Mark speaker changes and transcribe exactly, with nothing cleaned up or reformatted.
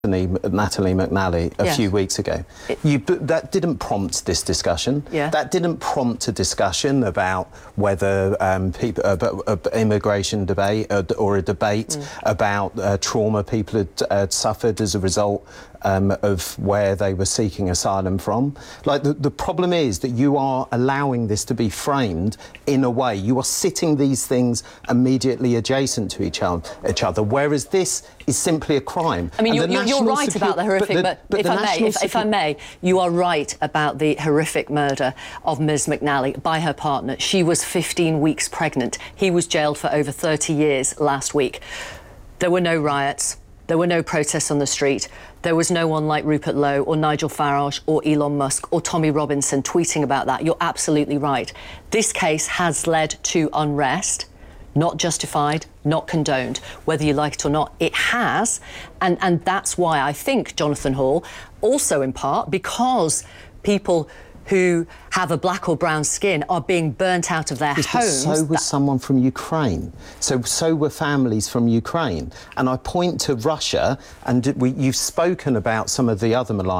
Speaker 1: Natalie McNally a
Speaker 2: yes.
Speaker 1: few weeks ago.
Speaker 2: It,
Speaker 1: you, that didn't prompt this discussion.
Speaker 2: Yeah.
Speaker 1: That didn't prompt a discussion about whether um, people, uh, uh, immigration debate uh, or a debate mm. about uh, trauma people had uh, suffered as a result um, of where they were seeking asylum from. Like the, the problem is that you are allowing this to be framed in a way. You are sitting these things immediately adjacent to each other, each other whereas this is simply a crime.
Speaker 2: I mean, you're, you're right
Speaker 1: Secu
Speaker 2: about the horrific,
Speaker 1: but, the,
Speaker 2: but,
Speaker 1: but
Speaker 2: if, I may, if, if I may, you are right about the horrific murder of Miz McNally by her partner. She was fifteen weeks pregnant. He was jailed for over thirty years last week. There were no riots. There were no protests on the street. There was no one like Rupert Lowe or Nigel Farage or Elon Musk or Tommy Robinson tweeting about that. You're absolutely right. This case has led to unrest. Not justified, not condoned, whether you like it or not, it has. And, and that's why I think, Jonathan Hall, also in part because people who have a black or brown skin are being burnt out of their
Speaker 1: yes,
Speaker 2: homes.
Speaker 1: So was someone from Ukraine. So, so were families from Ukraine. And I point to Russia, and we, you've spoken about some of the other malign